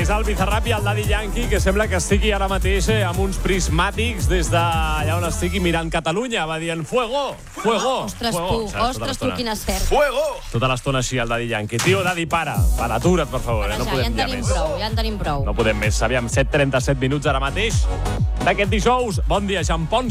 És el Bizarrap i el Daddy Yankee, que sembla que estigui ara mateix amb uns prismàtics des d'allà on estigui mirant Catalunya. Va dient, fuego, fuego, Ostres, fuego. tu, ostres, tu, quina cert. Fuego! Tota l'estona així, el Daddy Yankee. Tio, Daddy, para, atura't, per favor. No Ja podem en ja tenim més. prou, ja en tenim prou. No podem més. Aviam, 7:37 minuts ara mateix d'aquest dijous. Bon dia, Jean Pons.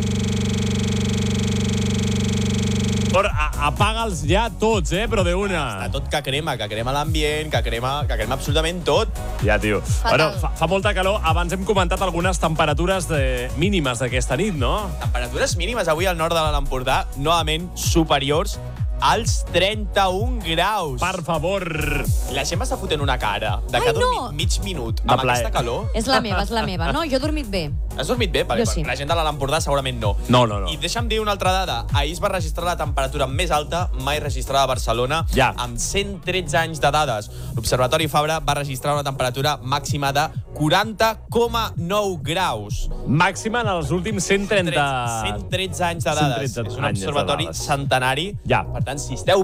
Apaga'ls ja tots, però de una. Està tot que crema l'ambient, que crema absolutament tot. Ja, tio. Fatal. Bueno, fa molta calor. Abans hem comentat algunes temperatures mínimes d'aquesta nit, no? Temperatures mínimes avui al nord de l'Empordà, novament superiors als 31 graus. Per favor. La Gemma està fotent una cara de que Ai, ha dormit no! mig minut De amb plaer. aquesta calor. És la meva. No, jo he dormit bé. Has dormit bé? Perquè Jo sí. la gent de l'Empordà segurament no. No. I deixa'm dir una altra dada. Ahir es va registrar la temperatura més alta mai registrada a Barcelona, Ja. amb 113 anys de dades. L'Observatori Fabra va registrar una temperatura màxima de 40,9 graus. Màxima en els últims 130... 113 anys de dades. 113 És un anys de observatori dades. centenari. Ja. Per tant, si esteu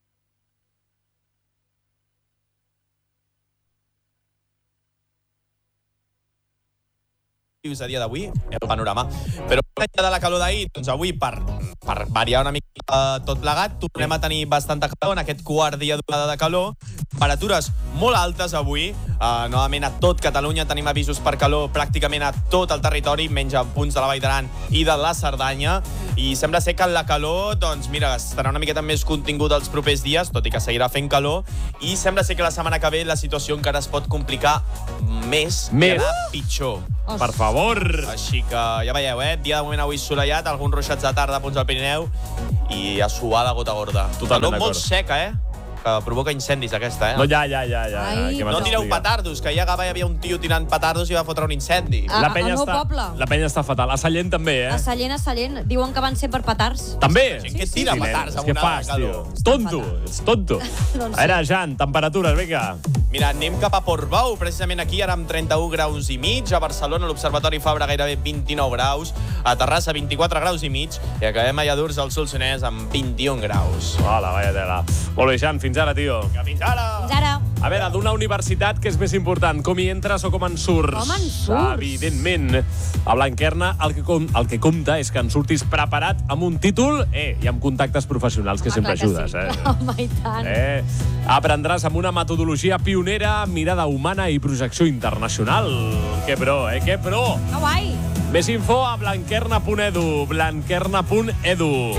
a dia d'avui, el panorama. Però de la calor d'ahir, doncs avui, per variar una mica tot plegat, tornem a tenir bastanta calor en aquest quart dia d'onada de calor. Temperatures molt altes avui. Novament a tot Catalunya tenim avisos per calor pràcticament a tot el territori, menys a punts de la Vall d'Aran i de la Cerdanya. I sembla ser que la calor, doncs mira, estarà una miqueta més contingut els propers dies, tot i que seguirà fent calor. I sembla ser que la setmana que ve la situació encara es pot complicar més. I anar pitjor. Per favor. Així que ja veieu, dia de moment avui assolellat, alguns ruixats de tarda a punts del Pirineu i a suar de gota gorda. Totalment Calor molt d'acord. seca, que provoca incendis aquesta, No, ja. Ai. Què m'has No tireu d'explicar? petardos, que ja hi havia un tio tirant petardos i va fotre un incendi. Ah. La penya Al meu està- poble. La penya està fatal. A Sallent també, A Sallent, diuen que van ser per petards. També? Gent que tira petards amb Què una fas, calor. tio? Ets tonto, ets tonto. Doncs A veure, Jan, temperatures, vinga. Mira, anem cap a Portbou, precisament aquí, ara amb 31 graus i mig. A Barcelona, l'Observatori Fabra, gairebé 29 graus. A Terrassa, 24 graus i mig. I acabem a Lladurs, al Solsonès, amb 21 graus. Hola, vaya tela. Molt bé, Jan, fins ara, tio. Fins ara! Fins ara. A veure, d'una universitat, què és més important? Com hi entres o com en surts? Com en surts? Evidentment. A Blanquerna el que compta és que en surtis preparat amb un títol i amb contactes professionals, que sempre clar ajudes. sí. Home, i tant. Aprendràs amb una metodologia pionera, mirada humana i projecció internacional. Que pro, que pro! Que guai. Més info a blanquerna.edu, blanquerna.edu.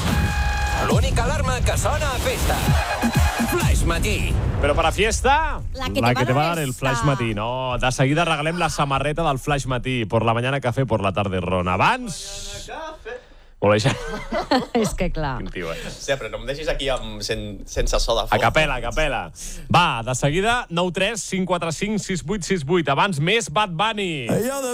L'única alarma que sona a festa. Flaix Matí. Però per a fiesta, La que te va a dar el esta. Flash Matí. No, de seguida regalem la samarreta del Flash Matí. Por la mañana café, por la tarde ron. Abans... Molt bé, ja. És que clar. Quin tio, Sí, però no em deixis aquí sense so de foc. A capela. Va, de seguida, 9 3 5 4 5 6 8 6 8. Abans més Bad Bunny.